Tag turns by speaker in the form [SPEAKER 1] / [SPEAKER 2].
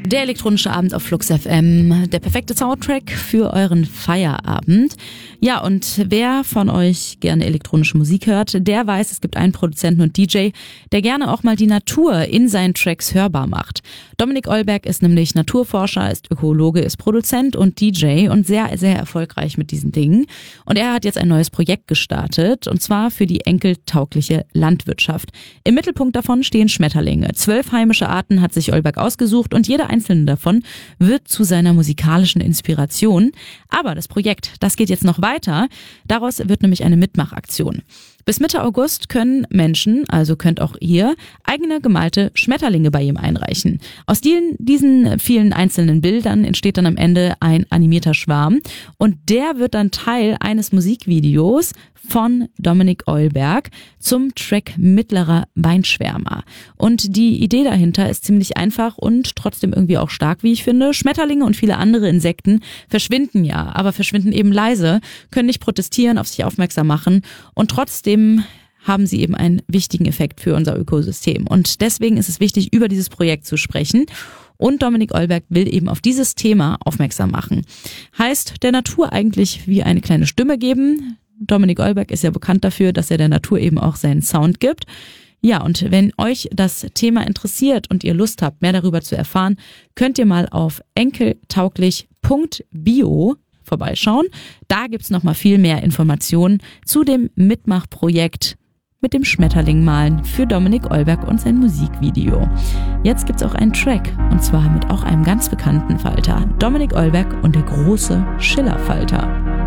[SPEAKER 1] Der elektronische Abend auf Flux FM, der perfekte Soundtrack für euren Feierabend. Ja, und wer von euch gerne elektronische Musik hört, der weiß, es gibt einen Produzenten und DJ, der gerne auch mal die Natur in seinen Tracks hörbar macht. Dominik Eulberg ist nämlich Naturforscher, ist Ökologe, ist Produzent und DJ und sehr, sehr erfolgreich mit diesen Dingen. Und er hat jetzt ein neues Projekt gestartet, und zwar für die enkeltaugliche Landwirtschaft. Im Mittelpunkt davon stehen Schmetterlinge. 12 heimische Arten hat sich Eulberg ausgesucht und jeder einzelne davon wird zu seiner musikalischen Inspiration. Aber das Projekt, das geht jetzt noch weiter. Daraus wird nämlich eine Mitmachaktion. Bis Mitte August können Menschen, also könnt auch ihr, eigene gemalte Schmetterlinge bei ihm einreichen. Aus diesen vielen einzelnen Bildern entsteht dann am Ende ein animierter Schwarm und der wird dann Teil eines Musikvideos von Dominik Eulberg zum Track Mittlerer Weinschwärmer. Und die Idee dahinter ist ziemlich einfach und trotzdem irgendwie auch stark, wie ich finde. Schmetterlinge und viele andere Insekten verschwinden ja, aber verschwinden eben leise, können nicht protestieren, auf sich aufmerksam machen und trotzdem haben sie eben einen wichtigen Effekt für unser Ökosystem. Und deswegen ist es wichtig, über dieses Projekt zu sprechen. Und Dominik Eulberg will eben auf dieses Thema aufmerksam machen. Heißt, der Natur eigentlich wie eine kleine Stimme geben. Dominik Eulberg ist ja bekannt dafür, dass er der Natur eben auch seinen Sound gibt. Ja, und wenn euch das Thema interessiert und ihr Lust habt, mehr darüber zu erfahren, könnt ihr mal auf enkeltauglich.bio vorbeischauen. Da gibt's noch mal viel mehr Informationen zu dem Mitmachprojekt mit dem Schmetterling malen für Dominik Eulberg und sein Musikvideo. Jetzt gibt's auch einen Track, und zwar mit auch einem ganz bekannten Falter, Dominik Eulberg und der große Schillerfalter.